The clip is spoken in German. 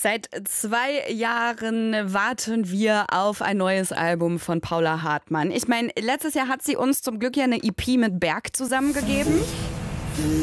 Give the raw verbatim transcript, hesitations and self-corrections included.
Seit zwei Jahren warten wir auf ein neues Album von Paula Hartmann. Ich meine, letztes Jahr hat sie uns zum Glück ja eine E P mit Berg zusammengegeben.